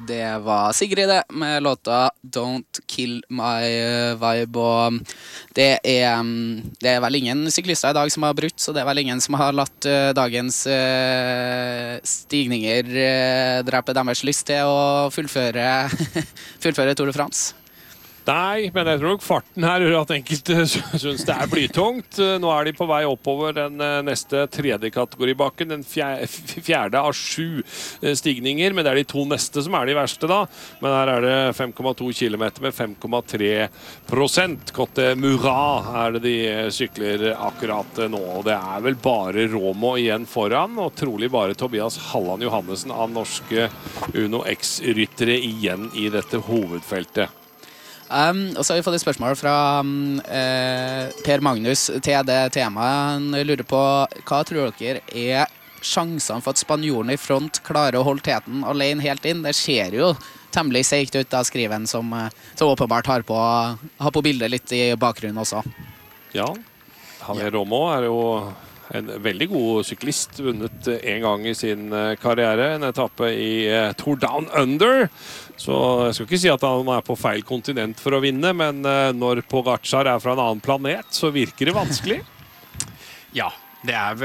Det var Sigrid det, med låta Don't Kill My Vibe, og det er vel ingen syklister i dag som har brutt, så det er vel ingen som har latt dagens stigninger drepe deres lyst til å fullføre, fullføre Tour de France. Nei, men jeg tror nok farten her gjør at enkelte synes det er blytungt. Nå er de på vei oppover den neste tredje kategoribakken, den fjerde av 7 stigninger, men det er de 2 neste som er de verste da. Men her er det 5,2 kilometer med 5,3%. Côte Murat er det de sykler akkurat nå, og det er vel bare Romo igjen foran, og trolig bare Tobias Halland Johannessen av norske Uno X-ryttere igjen i dette hovedfeltet. Og så har vi fått et spørsmål fra Per Magnus til det temaet. Han lurer på, hva tror dere er sjansene for at spanjolen i front klarer å holde teten alene helt inn? Det ser jo temmelig seikt ut, da, skriven som åpenbart har på bildet litt i bakgrunnen også. Ja, Javier Romo er jo en veldig god syklist, vunnet en gang i sin karriere, en etappe i Tour Down Under. Så jeg skal ikke si at han er på feil kontinent for å vinne, men når Pogačar er fra en annen planet, så virker det vanskelig. Ja, det er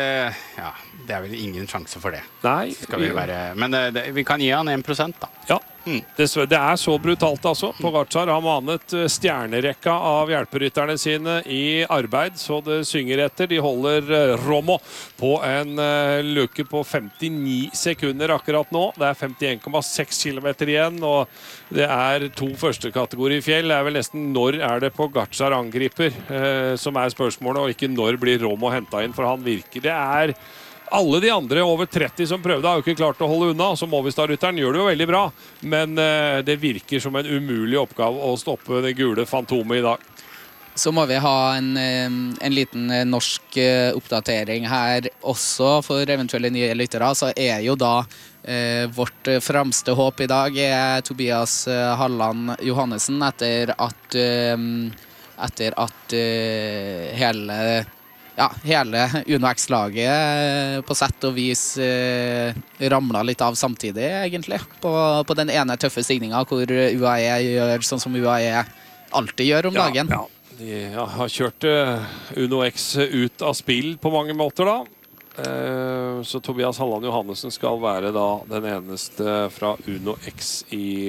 vel ingen sjanse for det. Nei. Men vi kan gi han 1%, da. Ja. Det er så brutalt altså. Pogačar har manet stjernerekka av hjelperytterne sine i arbeid, så det synger etter. De holder Romo på en luke på 59 sekunder akkurat nå. Det er 51,6 kilometer igjen, og det er 2 første kategori fjell. Det er vel nesten når er det Pogačar angriper som er spørsmålet, og ikke når blir Romo hentet inn, for han virker. Det er alle de andre over 30 som prøvde har jo ikke klart å holde unna, så Movistar-rytteren gjør det jo veldig bra, men det virker som en umulig oppgave å stoppe det gule fantomet i dag. Så må vi ha en liten norsk oppdatering her også, for eventuelle nye lyttere, så er jo da vårt fremste håp i dag er Tobias Halland Johannessen, etter at hele Uno X-laget på sett og vis ramlet litt av samtidig, egentlig, på den ene tøffe stigningen hvor UAE gjør sånn som UAE alltid gjør om dagen. Ja. De har kjørt Uno X ut av spill på mange måter da. Så Tobias Halland Johannessen skal være da den eneste fra Uno X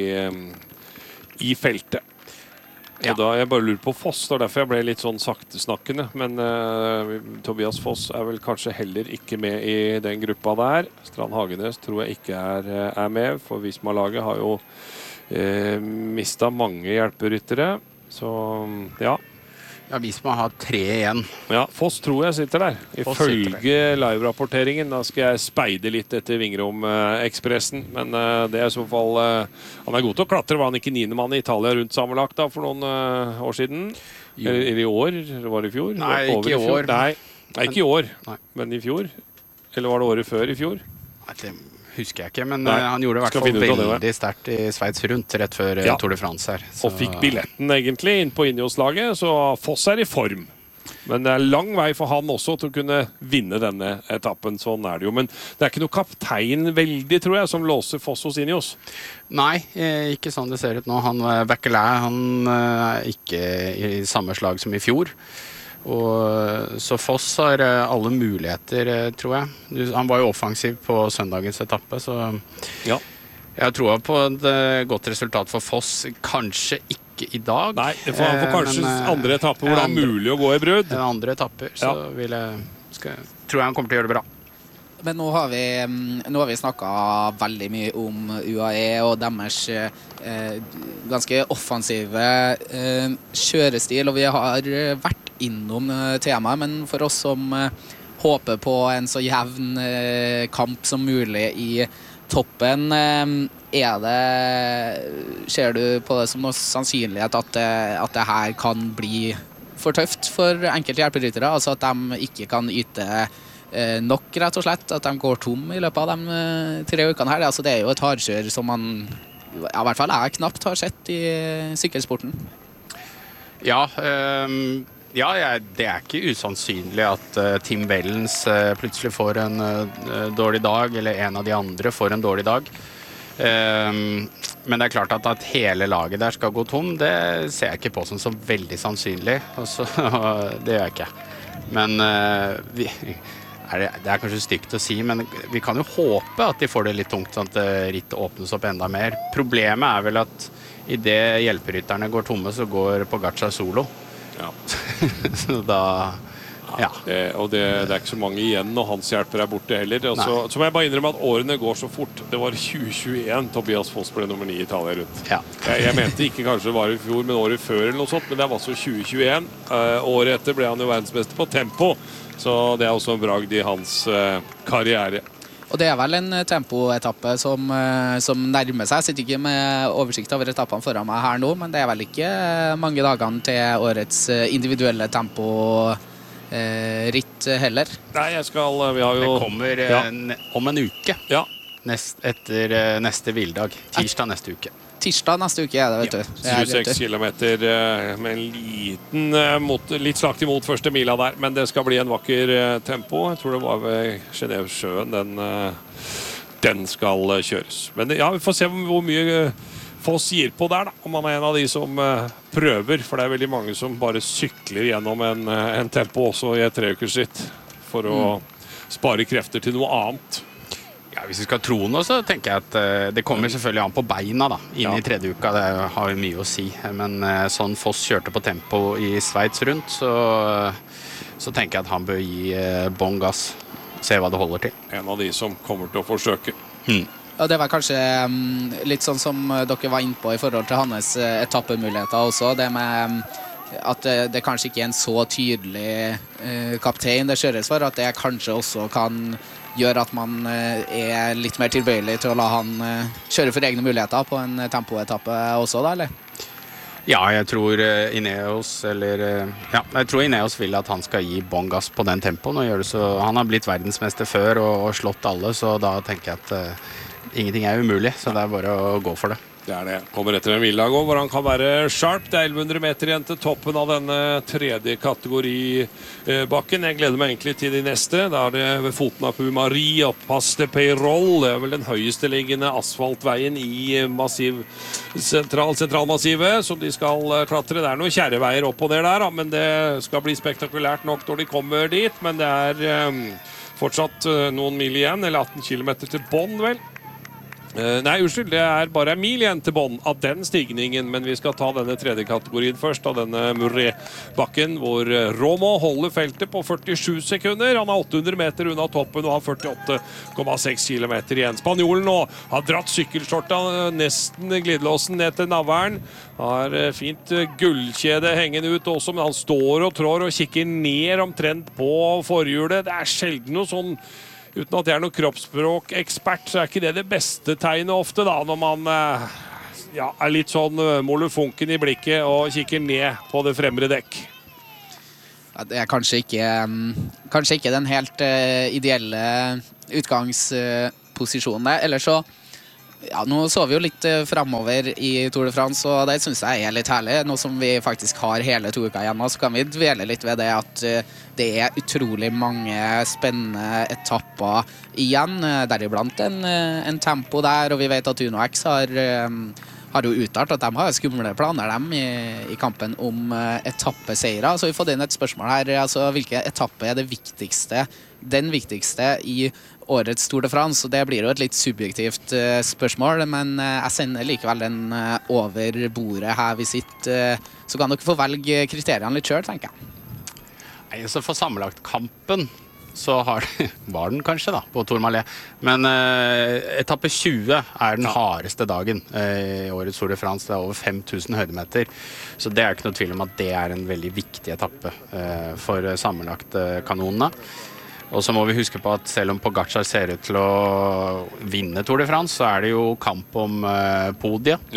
i feltet. Ja. Og da jeg bare lurer på Foss, og derfor jeg ble litt sånn saktesnakkende, men Tobias Foss er vel kanskje heller ikke med i den gruppa der. Strand Hagenes tror jeg ikke er med, for Visma-laget har jo mistet mange hjelperyttere, så ja. Ja, Visma har 3 igjen. Ja, Foss tror jeg sitter der. Ifølge live-rapporteringen, da skal jeg speide litt etter Vingrom-ekspressen, men det er i så fall han er god til å klatre, var han ikke 9. mann i Italia rundt sammenlagt da for noen år siden? Eller i år? Var det i fjor? Nei, ikke i år. Nei, ikke i år, men i fjor. Eller var det året før i fjor? Nei, det husker jeg ikke, men han gjorde det i hvert fall veldig sterkt i Sveits rundt rett før Tour de France her. Så. Og fikk billetten egentlig inn på Ineos-laget, så Foss er i form. Men det er lang vei for han også til å kunne vinne denne etappen, sånn er det jo. Men det er ikke noe kaptein veldig, tror jeg, som låser Foss hos Ineos. Nei, ikke sånn det ser ut nå. Backelin, han er ikke i samme slag som i fjor. Og så Foss har alle muligheter, tror jeg. Han var jo offensiv på søndagens etappe, så ja. Jeg tror på et godt resultat for Foss. Kanskje ikke i dag. Nei, det får kanskje andre etapper hvor det er mulig å gå i brudd. Andre etapper, så tror jeg han kommer til å gjøre det bra. Men nå har vi snakket veldig mye om UAE og deres ganske offensive kjørestil, og vi har vært innom temaet, men for oss som håper på en så jevn kamp som mulig i toppen, ser du på det som noe sannsynlighet at det her kan bli for tøft for enkelte hjelperyttere, altså at de ikke kan yte nok, rett og slett, at de går tom i løpet av de 3 ukene her. Altså, det er jo et hardkjør som man, i hvert fall jeg knapt har sett i sykkelsporten. Ja, det er ikke usannsynlig at Tim Wellens plutselig får en dårlig dag, eller en av de andre får en dårlig dag. Men det klart at hele laget der skal gå tom, det ser jeg ikke på som så veldig sannsynlig. Altså, det gjør jeg ikke. Men det kanskje stygt å si, men vi kan jo håpe at de får det litt tungt, sånn at rittet åpnes opp enda mer. Problemet vel at i det hjelperytterne går tomme, så går Pogačar solo. Ja. Så da... Ja. Og det ikke så mange igjen når hans hjelper borte heller. Og så må jeg bare innrømme at årene går så fort. Det var 2021 Tobias Foss ble nummer 9 i Italia rundt. Ja. Jeg mente ikke kanskje det var i fjor, men året før eller noe sånt. Men det var altså 2021. Året etter ble han jo verdensmester på tempo. Så det også en bragd i hans karriere. Og det vel en tempoetappe som nærmer seg. Jeg sitter ikke med oversikt over etappene foran meg her nå, men det vel ikke mange dagene til årets individuelle tempo ritt heller. Nei, vi har jo... Det kommer om en uke. Ja. Etter neste hviledag. Tirsdag neste uke. Tirsdag neste uke det, vet du. 26 kilometer med en liten litt slakt imot første mila der, men det skal bli en vakker tempo. Jeg tror det var ved Genève-sjøen den skal kjøres. Men ja, vi får se hvor mye Foss gir på der, da, om han en av de som prøver, for det veldig mange som bare sykler gjennom en tempo også i et 3-ukersritt for å spare krefter til noe annet. Ja, hvis vi skal tro noe, så tenker jeg at det kommer selvfølgelig an på beina da, inn i tredje uka, det har jo mye å si. Men sånn Foss kjørte på tempo i Sveits rundt, så tenker jeg at han bør gi bånn gass, se hva det holder til. En av de som kommer til å forsøke. Ja, det var kanskje litt sånn som dere var inne på i forhold til hans etappemuligheter også, det med at det kanskje ikke en så tydelig kaptein det kjøres for, at det kanskje også kan gjøre at man litt mer tilbøyelig til å la han kjøre for egne muligheter på en tempoetappe også da, eller? Ja, jeg tror Ineos vil at han skal gi bånn gass på den tempoen og gjøre det så. Han har blitt verdensmester før og slått alle, så da tenker jeg at ingenting umulig, så det bare å gå for det. Det det. Kommer etter en hviledag også, hvor han kan være sharp. Det 1100 meter igjen til toppen av denne tredje kategoribakken. Jeg gleder meg egentlig til de neste. Da det ved foten av Pumarie og Pass de Peyrol. Det vel den høyeste liggende asfaltveien i sentralmassivet som de skal klatre. Det noen kjæreveier opp og ned der, men det skal bli spektakulært nok når de kommer dit. Men det fortsatt noen mil igjen, eller 18 kilometer til bånn, vel. Nei, unnskyld, det bare en mil igjen til bånn av den stigningen, men vi skal ta denne tredje kategorien først, av denne Murray-bakken, hvor Romo holder feltet på 47 sekunder. Han 800 meter unna toppen og har 48,6 kilometer igjen. Spanjolen nå har dratt sykkelskjorta nesten glidelåsen ned til navlen. Har fint gullkjede hengende ut også, men han står og trår og kikker ned omtrent på forhjulet. Det sjelden noe sånn. Uten at jeg noen kroppsspråkekspert, så ikke det beste tegnet ofte da, når man litt sånn molefonken i blikket og kikker ned på det fremre dekk. Ja, det kanskje ikke den helt ideelle utgangsposisjonen. Ellers så nå så vi jo litt fremover i Tour de France, og det synes jeg litt herlig. Nå som vi faktisk har hele 2 uker igjen, så kan vi dvele litt ved det at det utrolig mange spennende etapper igjen, deriblant en tempo der, og vi vet at Uno X har jo uttalt at de har skumle planer i kampen om etappeseiere. Så vi får inn et spørsmål her, altså hvilke etappe den viktigste i årets Tour de France, og det blir jo et litt subjektivt spørsmål, men jeg sender likevel den over bordet her vi sitter, så kan dere få velge kriteriene litt selv, tenker jeg. Nei, så for sammenlagt kampen så var den kanskje da, på Tourmalet, men etappe 20 den hardeste dagen i årets Tour de France. Det over 5000 høydemeter, så det ikke noe tvil om at det en veldig viktig etappe for sammenlagt kanonene. Og så må vi huske på at selv om Pogačar ser ut til å vinne Tour de France, så det jo kamp om podiet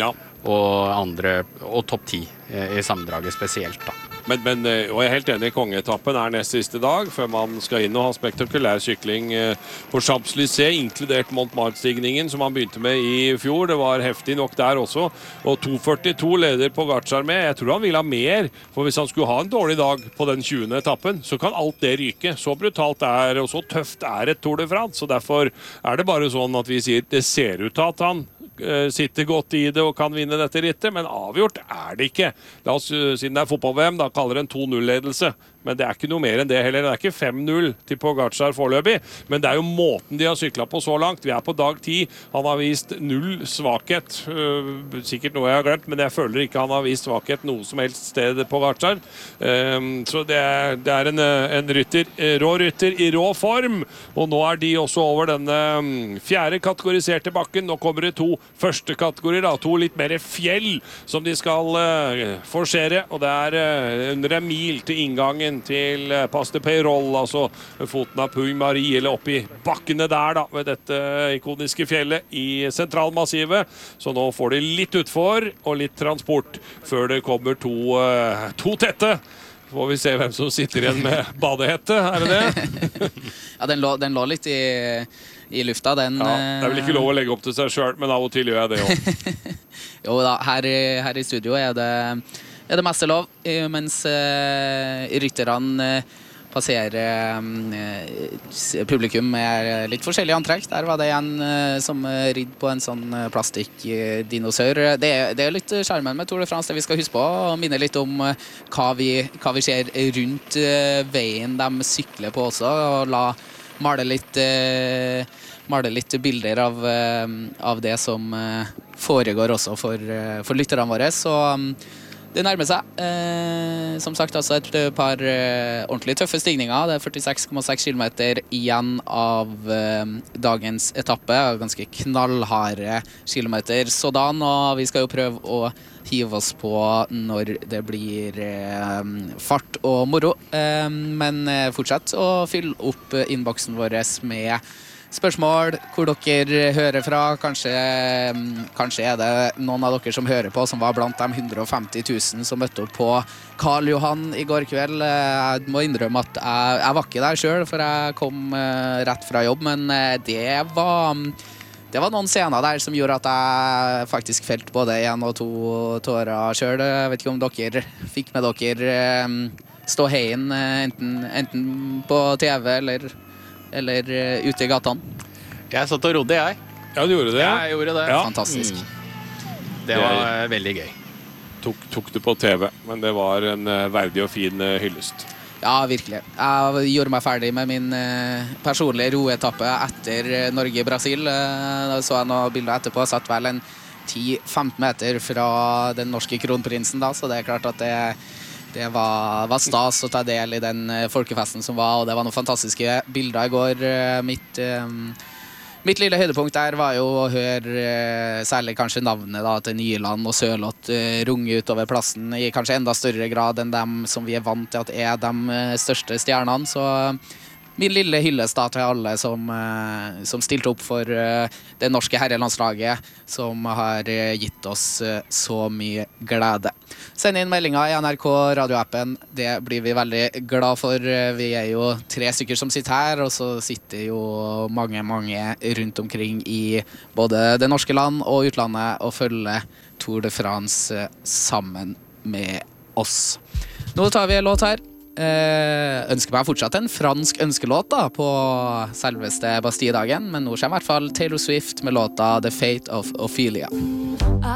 og topp 10 i sammendraget spesielt da. Men og jeg helt enig, kongeetappen nest siste dag, før man skal inn og ha spektakulær sykling på Champs-Élysées, inkludert Montmartre-stigningen, som han begynte med i fjor. Det var heftig nok der også. Og 2:42 leder Pogačar med. Jeg tror han vil ha mer, for hvis han skulle ha en dårlig dag på den 20. etappen, så kan alt det ryke. Så brutalt og så tøft et Tour de France, og derfor det bare sånn at vi sier det ser ut til at han sitter godt i det og kan vinne dette rittet, men avgjort det ikke. La oss, siden det fotball-VM, da kaller det en 2-0-ledelse. Men det ikke noe mer enn det heller. Det ikke 5-0 til Pogačar foreløpig, men det jo måten de har syklet på så langt. Vi på dag 10. Han har vist null svakhet. Sikkert noe jeg har glemt, men jeg føler ikke han har vist svakhet noe som helst sted Pogačar. Så det en rytter, rå rytter i rå form. Og nå de også over denne fjerde kategoriserte bakken. Nå kommer det 2 første kategorier, da. 2 litt mer fjell som de skal forsere. Og det under en mil til inngangen til Pas de Peyrol, altså foten av Puy-Marie, eller oppi bakkene der da, ved dette ikoniske fjellet i sentralmassivet. Så nå får de litt utfor og litt transport før det kommer to tette. Får vi se hvem som sitter igjen med badehette, det det? Ja, den lå litt i lufta, den. Ja, det vel ikke lov å legge opp til seg selv, men av og til gjør jeg det også. Jo da, her i studio det meste lov, mens rytterne passerer publikum med litt forskjellige antrekk. Der var det en som ridd på en sånn plastikkdinosaur. Det litt skjermen med Tour de France, det vi skal huske på, og minne litt om hva vi ser rundt veien de sykler på også, og male litt bilder av det som foregår også for lytterne våre. Så det nærmer seg. Som sagt, altså et par ordentlig tøffe stigninger. Det 46,6 kilometer igjen av dagens etappe. Ganske knallharde kilometer sådan, og vi skal jo prøve å hive oss på når det blir fart og moro. Men fortsett å fylle opp innboksen vår med spørsmål, hvor dere hører fra. Kanskje det noen av dere som hører på, som var blant de 150 000 som møtte opp på Karl Johan i går kveld. Jeg må innrømme at jeg var ikke der selv, for jeg kom rett fra jobb, men det var noen scener der som gjorde at jeg faktisk felt både 1 og 2 tårer selv. Jeg vet ikke om dere fikk med dere ståheien enten på TV eller ute i gatene. Jeg satt og rodde, jeg. Ja, du gjorde det? Jeg gjorde det. Ja. Fantastisk. Det var veldig gøy. Tok det på TV, men det var en verdig og fin hyllest. Ja, virkelig. Jeg gjorde meg ferdig med min personlige roetappe etter Norge-Brasil. Da så jeg noen bilder etterpå. Jeg satt vel en 10-15 meter fra den norske kronprinsen da, så det klart at det var stas å ta del i den folkefesten som var, og det var noen fantastiske bilder i går. Mitt lille høydepunkt der var jo å høre særlig kanskje navnet da, til Nyland og Sørloth runge utover plassen i kanskje enda større grad enn dem som vi vant til at de største stjernene. Så min lille hyllest da til alle som stilte opp for det norske herrelandslaget, som har gitt oss så mye glede. Send inn meldinger i NRK radioappen, det blir vi veldig glad for. Vi jo 3 stykker som sitter her, og så sitter jo mange rundt omkring i både det norske land og utlandet og følger Tour de France sammen med oss. Nå tar vi en låt her. Ønsker meg fortsatt en fransk ønskelåt da, på selveste Bastilledagen, men nå kommer i hvert fall Taylor Swift med låta The Fate of Ophelia.